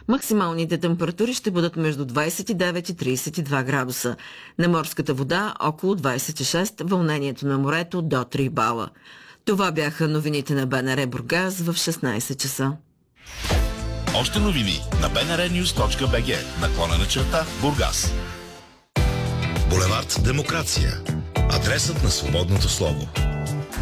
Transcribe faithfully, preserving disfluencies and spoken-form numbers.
Максималните температури ще бъдат между двадесет и девет и тридесет и два градуса. На морската вода около двадесет и шест, вълнението на морето до три бала. Това бяха новините на БНР Бургас в шестнадесет часа. Още новини на би ен ар нюз точка би джи, наклона на черта Бургас. Булевард Демокрация. Адресът на свободното слово.